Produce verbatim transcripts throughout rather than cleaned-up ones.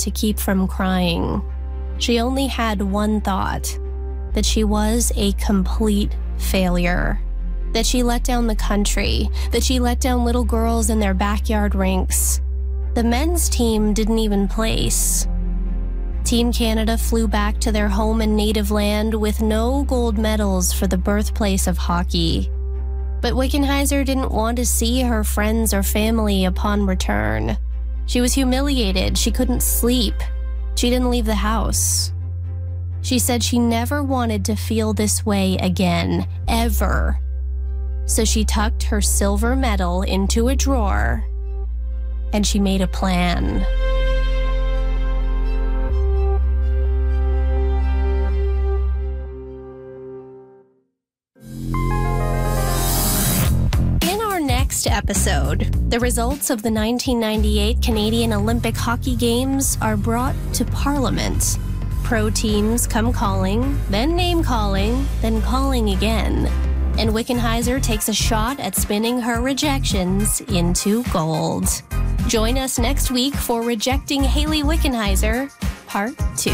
to keep from crying. She only had one thought, that she was a complete failure. That she let down the country, that she let down little girls in their backyard rinks. The men's team didn't even place. Team Canada flew back to their home and native land with no gold medals for the birthplace of hockey. But Wickenheiser didn't want to see her friends or family upon return. She was humiliated, she couldn't sleep. She didn't leave the house. She said she never wanted to feel this way again, ever. So she tucked her silver medal into a drawer, and she made a plan. In our next episode, the results of the nineteen ninety-eight Canadian Olympic Hockey Games are brought to Parliament. Pro teams come calling, then name calling, then calling again. And Wickenheiser takes a shot at spinning her rejections into gold. Join us next week for Rejecting Hayley Wickenheiser, Part two.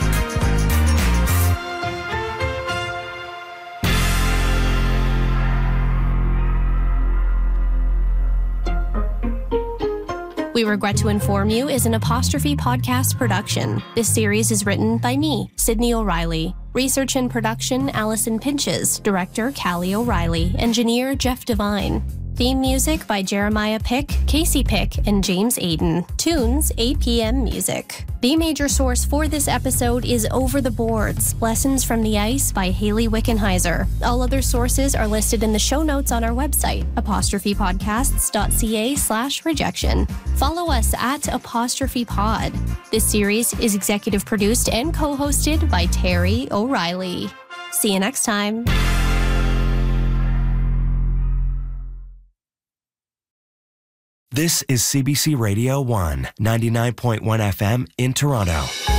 We Regret to Inform You is an Apostrophe podcast production. This series is written by me, Sydney O'Reilly. Research and production, Allison Pinches. Director, Callie O'Reilly. Engineer, Jeff Devine. Theme music by Jeremiah Pick, Casey Pick, and James Aiden. Tunes, A P M Music. The major source for this episode is Over the Boards, Lessons from the Ice by Hayley Wickenheiser. All other sources are listed in the show notes on our website, apostrophepodcasts.ca slash rejection. Follow us at Apostrophe Pod. This series is executive produced and co-hosted by Terry O'Reilly. See you next time. This is C B C Radio one, ninety-nine point one F M in Toronto.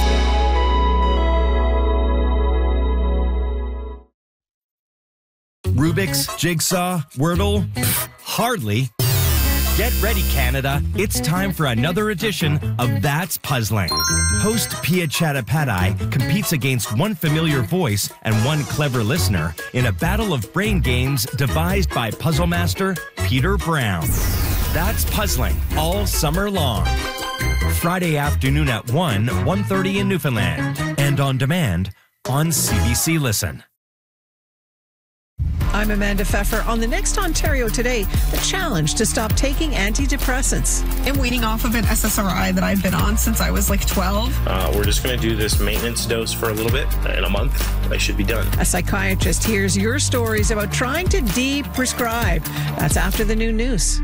Rubik's, Jigsaw, Wordle? Pfft, hardly. Get ready, Canada. It's time for another edition of That's Puzzling. Host Pia Chattopadhyay competes against one familiar voice and one clever listener in a battle of brain games devised by puzzle master Peter Brown. That's Puzzling all summer long. Friday afternoon at one, one thirty in Newfoundland. And on demand on C B C Listen. I'm Amanda Pfeffer. On the next Ontario Today, the challenge to stop taking antidepressants. I'm weaning off of an S S R I that I've been on since I was like twelve. Uh, we're just going to do this maintenance dose for a little bit. In a month, I should be done. A psychiatrist hears your stories about trying to de-prescribe. That's after the noon news.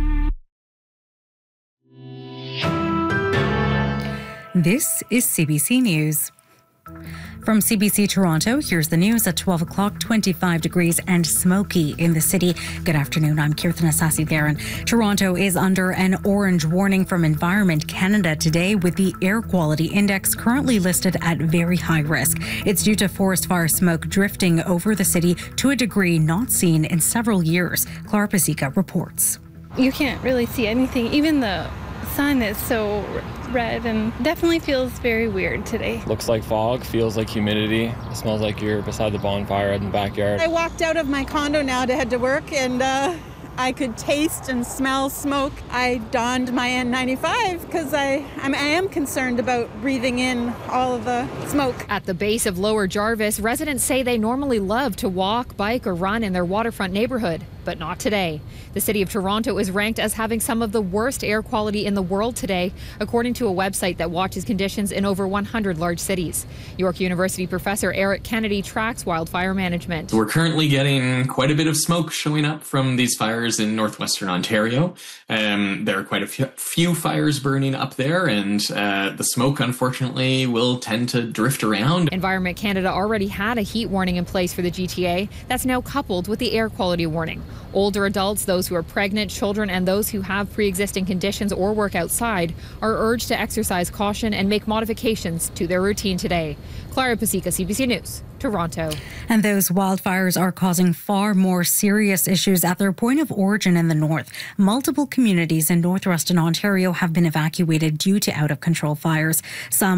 This is C B C News. From C B C Toronto, here's the news at twelve o'clock, twenty-five degrees and smoky in the city. Good afternoon, I'm Kirthan Asasi-Theron. Toronto is under an orange warning from Environment Canada today, with the air quality index currently listed at very high risk. It's due to forest fire smoke drifting over the city to a degree not seen in several years. Clara Pasica reports. You can't really see anything, even the sun is so red and definitely feels very weird today. Looks like fog, feels like humidity. It smells like you're beside the bonfire in the backyard. I walked out of my condo now to head to work, and uh, I could taste and smell smoke. I donned my N ninety-five because I, I'm, I am concerned about breathing in all of the smoke. At the base of Lower Jarvis, residents say they normally love to walk, bike, or run in their waterfront neighborhood, but not today. The City of Toronto is ranked as having some of the worst air quality in the world today, according to a website that watches conditions in over one hundred large cities. York University professor Eric Kennedy tracks wildfire management. We're currently getting quite a bit of smoke showing up from these fires in northwestern Ontario. Um, there are quite a few, few fires burning up there, and uh, the smoke, unfortunately, will tend to drift around. Environment Canada already had a heat warning in place for the G T A that's now coupled with the air quality warning. Older adults, those who are pregnant, children, and those who have pre-existing conditions or work outside are urged to exercise caution and make modifications to their routine today. Clara Pasica, C B C News, Toronto. And those wildfires are causing far more serious issues at their point of origin in the north. Multiple communities in northwestern Ontario have been evacuated due to out-of-control fires. Some